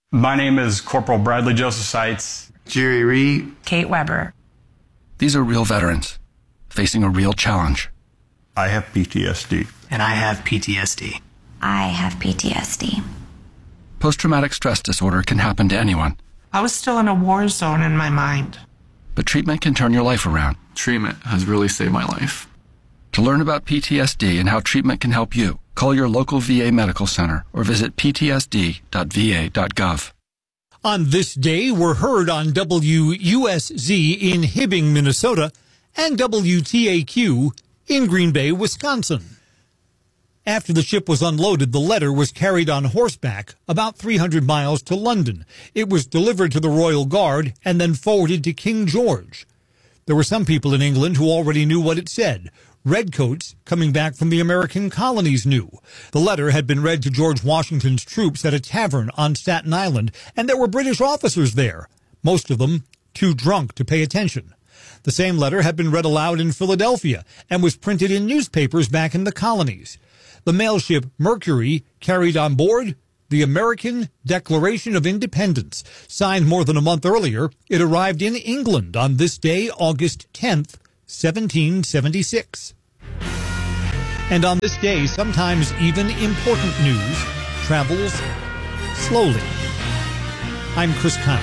My name is Corporal Bradley Joseph Seitz. Jerry Reed. Kate Weber. These are real veterans facing a real challenge. I have PTSD. And I have PTSD. I have PTSD. Post-traumatic stress disorder can happen to anyone. I was still in a war zone in my mind. But treatment can turn your life around. Treatment has really saved my life. To learn about PTSD and how treatment can help you, call your local VA medical center or visit ptsd.va.gov. On this day, we're heard on WUSZ in Hibbing, Minnesota, and WTAQ in Green Bay, Wisconsin. After the ship was unloaded, the letter was carried on horseback about 300 miles to London. It was delivered to the Royal Guard and then forwarded to King George. There were some people in England who already knew what it said. Redcoats coming back from the American colonies knew. The letter had been read to George Washington's troops at a tavern on Staten Island, and there were British officers there, most of them too drunk to pay attention. The same letter had been read aloud in Philadelphia and was printed in newspapers back in the colonies. The mail ship Mercury carried on board the American Declaration of Independence. Signed more than a month earlier, it arrived in England on this day, August 10th, 1776. And on this day, sometimes even important news travels slowly. I'm Chris Conley.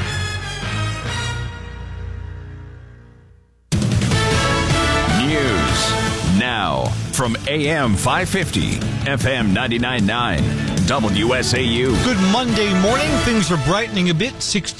News now from AM 550, FM 99.9, WSAU. Good Monday morning. Things are brightening a bit.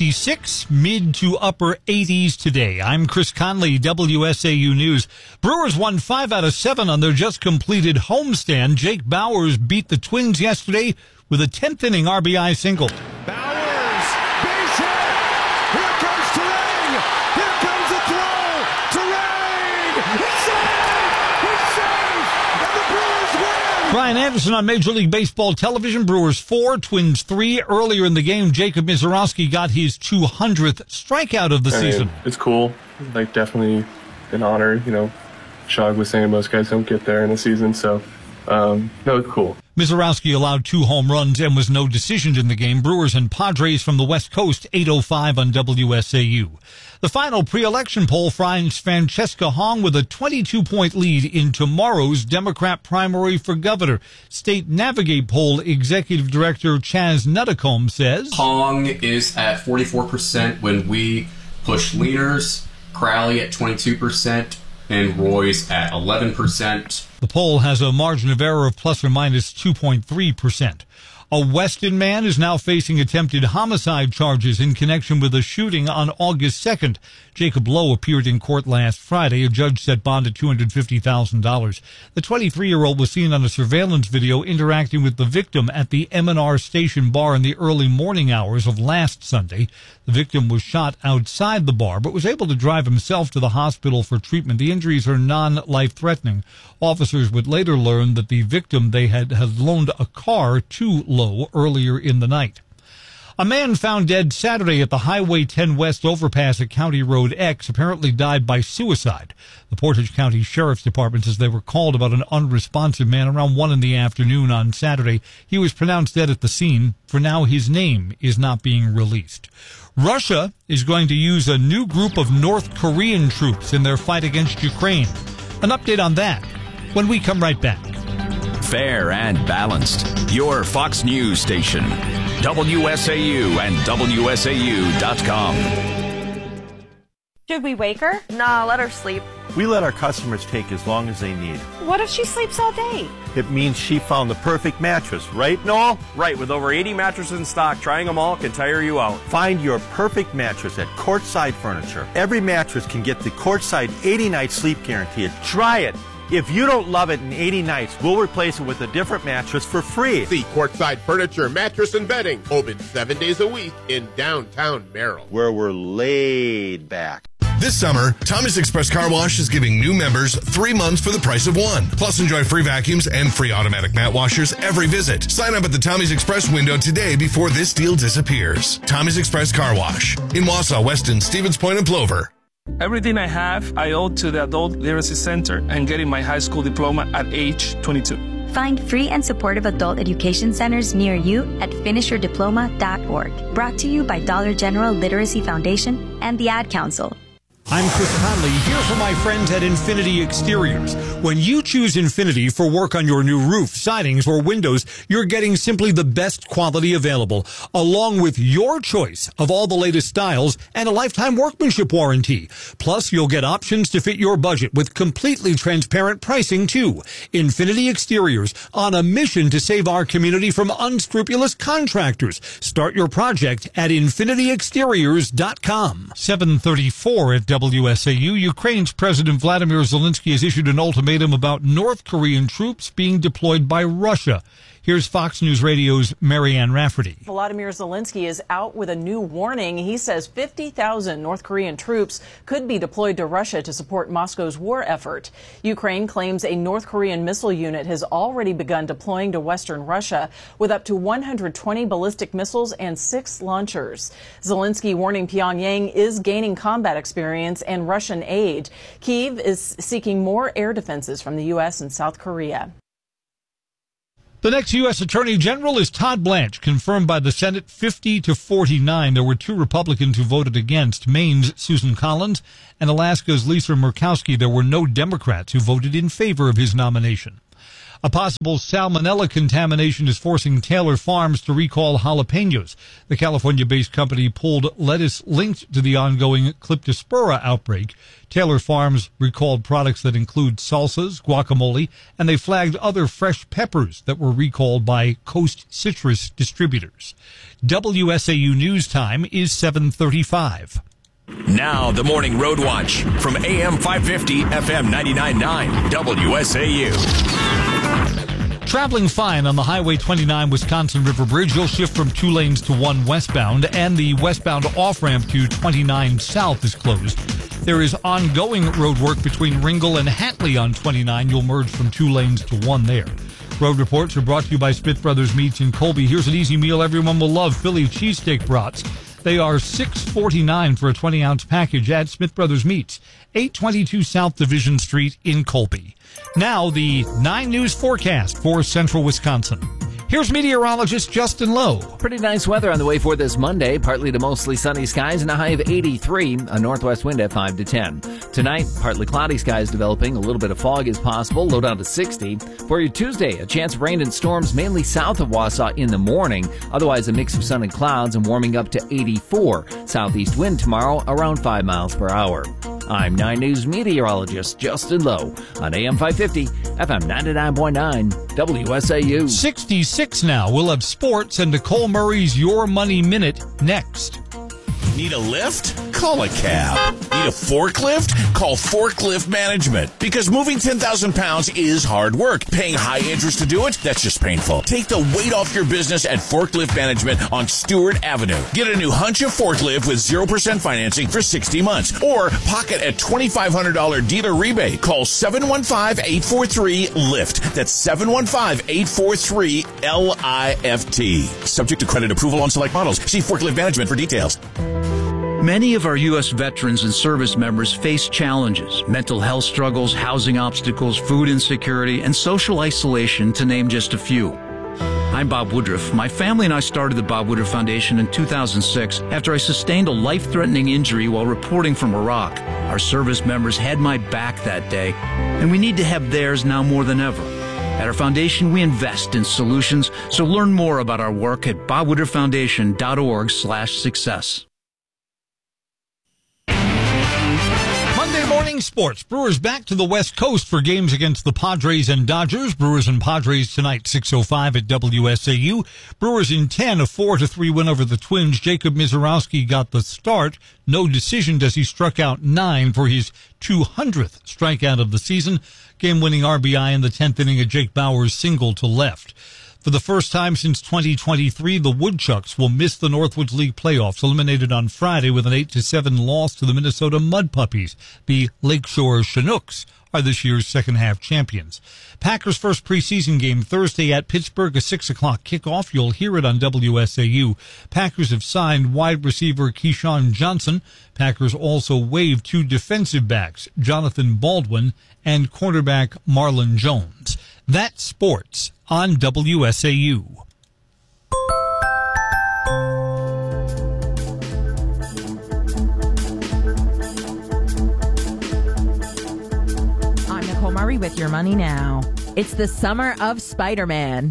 66, mid to upper 80s today. I'm Chris Conley, WSAU News. Brewers won 5 out of 7 on their just completed homestand. Jake Bauers beat the Twins yesterday with a 10th inning RBI single. Bauers, base hit. Here comes Terrain. Here comes the throw. Terrain. He's safe. He's safe. And the Brewers win. Brian Anderson on Major League Baseball television. Brewers 4, Twins 3. Earlier in the game, Jacob Misiorowski got his 200th strikeout of the season. It's cool. Like, definitely an honor. You know, Shog was saying most guys don't get there in a season, so no, it's cool. Misiorowski allowed 2 home runs and was no decision in the game. Brewers and Padres from the West Coast, 8:05 on WSAU. The final pre-election poll finds Francesca Hong with a 22-point lead in tomorrow's Democrat primary for governor. State Navigate poll executive director Chaz Nutticombe says Hong is at 44% when we push leaners, Crowley at 22%, and Roy's at 11%. The poll has a margin of error of plus or minus 2.3%. A Weston man is now facing attempted homicide charges in connection with a shooting on August 2nd. Jacob Lowe appeared in court last Friday. A judge set bond at $250,000. The 23-year-old was seen on a surveillance video interacting with the victim at the M&R Station bar in the early morning hours of last Sunday. The victim was shot outside the bar, but was able to drive himself to the hospital for treatment. The injuries are non-life-threatening. Officers would later learn that the victim they had loaned a car to Lowe earlier in the night. A man found dead Saturday at the Highway 10 West overpass at County Road X apparently died by suicide. The Portage County Sheriff's Department says they were called about an unresponsive man around 1 in the afternoon on Saturday. He was pronounced dead at the scene. For now, his name is not being released. Russia is going to use a new group of North Korean troops in their fight against Ukraine. An update on that when we come right back. Fair and balanced. Your Fox News station. WSAU and WSAU.com. Should we wake her? Nah, let her sleep. We let our customers take as long as they need. What if she sleeps all day? It means she found the perfect mattress, right, Noel? Right, with over 80 mattresses in stock, trying them all can tire you out. Find your perfect mattress at Courtside Furniture. Every mattress can get the Courtside 80-night sleep guarantee. Try it. If you don't love it in 80 nights, we'll replace it with a different mattress for free. See Courtside Furniture, Mattress and Bedding, open 7 days a week in downtown Merrill, where we're laid back. This summer, Tommy's Express Car Wash is giving new members 3 months for the price of 1. Plus, enjoy free vacuums and free automatic mat washers every visit. Sign up at the Tommy's Express window today before this deal disappears. Tommy's Express Car Wash in Wausau, Weston, Stevens Point, and Plover. Everything I have, I owe to the Adult Literacy Center and getting my high school diploma at age 22. Find free and supportive adult education centers near you at finishyourdiploma.org. Brought to you by Dollar General Literacy Foundation and the Ad Council. I'm Chris Conley, here for my friends at Infinity Exteriors. When you choose Infinity for work on your new roof, sidings, or windows, you're getting simply the best quality available, along with your choice of all the latest styles and a lifetime workmanship warranty. Plus, you'll get options to fit your budget with completely transparent pricing, too. Infinity Exteriors, on a mission to save our community from unscrupulous contractors. Start your project at infinityexteriors.com. 7:34 at WSAU. Ukraine's President Vladimir Zelensky has issued an ultimatum about North Korean troops being deployed by Russia. Here's Fox News Radio's Marianne Rafferty. Volodymyr Zelensky is out with a new warning. He says 50,000 North Korean troops could be deployed to Russia to support Moscow's war effort. Ukraine claims a North Korean missile unit has already begun deploying to western Russia with up to 120 ballistic missiles and 6 launchers. Zelensky warning Pyongyang is gaining combat experience and Russian aid. Kyiv is seeking more air defenses from the U.S. and South Korea. The next U.S. Attorney General is Todd Blanche, confirmed by the Senate 50-49. There were 2 Republicans who voted against, Maine's Susan Collins and Alaska's Lisa Murkowski. There were no Democrats who voted in favor of his nomination. A possible salmonella contamination is forcing Taylor Farms to recall jalapenos. The California-based company pulled lettuce linked to the ongoing Cryptospora outbreak. Taylor Farms recalled products that include salsas, guacamole, and they flagged other fresh peppers that were recalled by Coast Citrus distributors. WSAU News Time is 7:35. Now, the Morning Road Watch from AM 550, FM 99.9, WSAU. Traveling fine on the Highway 29 Wisconsin River Bridge. You'll shift from 2 lanes to 1 westbound, and the westbound off-ramp to 29 South is closed. There is ongoing road work between Ringgold and Hatley on 29. You'll merge from 2 lanes to 1 there. Road reports are brought to you by Smith Brothers Meats in Colby. Here's an easy meal everyone will love, Philly cheesesteak brats. They are $6.49 for a 20-ounce package at Smith Brothers Meats, 822 South Division Street in Colby. Now, the 9 News forecast for central Wisconsin. Here's meteorologist Justin Lowe. Pretty nice weather on the way for this Monday. Partly to mostly sunny skies and a high of 83. A northwest wind at 5 to 10. Tonight, partly cloudy skies developing. A little bit of fog is possible. Low down to 60. For your Tuesday, a chance of rain and storms mainly south of Wausau in the morning. Otherwise, a mix of sun and clouds and warming up to 84. Southeast wind tomorrow around 5 miles per hour. I'm 9 News meteorologist Justin Lowe on AM 550, FM 99.9, WSAU. 66 now. We'll have sports and Nicole Murray's Your Money Minute next. Need a lift? Call a cab. Need a forklift? Call Forklift Management. Because moving 10,000 pounds is hard work. Paying high interest to do it? That's just painful. Take the weight off your business at Forklift Management on Stewart Avenue. Get a new Huncha forklift with 0% financing for 60 months. Or pocket a $2,500 dealer rebate. Call 715-843-LIFT. That's 715-843-LIFT. Subject to credit approval on select models. See Forklift Management for details. Many of our U.S. veterans and service members face challenges, mental health struggles, housing obstacles, food insecurity, and social isolation, to name just a few. I'm Bob Woodruff. My family and I started the Bob Woodruff Foundation in 2006 after I sustained a life-threatening injury while reporting from Iraq. Our service members had my back that day, and we need to have theirs now more than ever. At our foundation, we invest in solutions, so learn more about our work at bobwoodrufffoundation.org/success. Monday morning sports. Brewers back to the West Coast for games against the Padres and Dodgers. Brewers and Padres tonight, 6:05 at WSAU. Brewers in 10, a 4-3 win over the Twins. Jacob Misiorowski got the start. No decision as he struck out 9 for his 200th strikeout of the season. Game-winning RBI in the 10th inning, a Jake Bauers single to left. For the first time since 2023, the Woodchucks will miss the Northwoods League playoffs, eliminated on Friday with an 8-7 loss to the Minnesota Mud Puppies. The Lakeshore Chinooks are this year's second-half champions. Packers' first preseason game Thursday at Pittsburgh, a 6 o'clock kickoff. You'll hear it on WSAU. Packers have signed wide receiver Keyshawn Johnson. Packers also waived 2 defensive backs, Jonathan Baldwin and cornerback Marlon Jones. That's sports on WSAU. I'm Nicole Murray with Your Money Now. It's the summer of Spider-Man.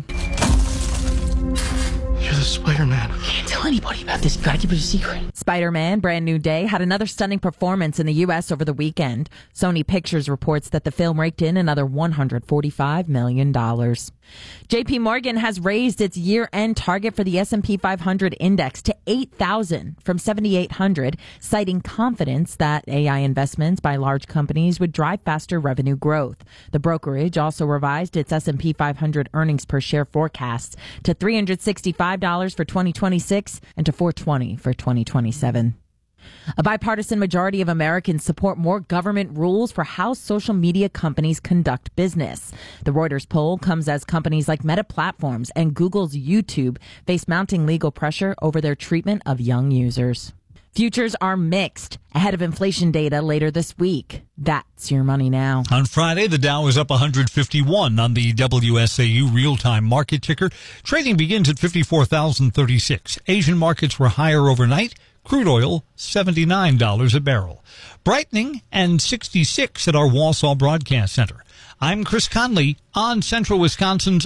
You're the Spider-Man. Can't tell anybody about this. You gotta keep it a secret. Spider-Man, Brand New Day, had another stunning performance in the U.S. over the weekend. Sony Pictures reports that the film raked in another $145 million. JP Morgan has raised its year-end target for the S&P 500 index to 8,000 from 7,800, citing confidence that AI investments by large companies would drive faster revenue growth. The brokerage also revised its S&P 500 earnings per share forecasts to $365 for 2026 and to $420 for 2027. A bipartisan majority of Americans support more government rules for how social media companies conduct business. The Reuters poll comes as companies like Meta Platforms and Google's YouTube face mounting legal pressure over their treatment of young users. Futures are mixed ahead of inflation data later this week. That's Your Money Now. On Friday, the Dow is up 151 on the WSAU real-time market ticker. Trading begins at 54,036. Asian markets were higher overnight. Crude oil, $79 a barrel. Brightening and 66 at our Wausau Broadcast Center. I'm Chris Conley on Central Wisconsin's